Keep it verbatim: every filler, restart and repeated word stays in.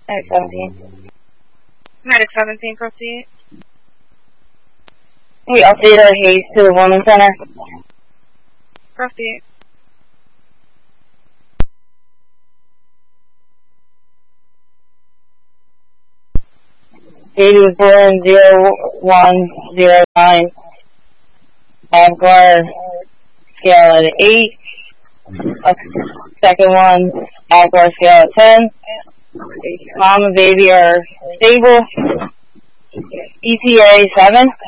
Medic seventeen. Medic seventeen, proceed. We update our haze to the Women's Center. Proceed. Baby was born zero one zero nine. Avgar scale at eight. A second one, Avgar scale at ten. Mom and baby are stable. E T A seven.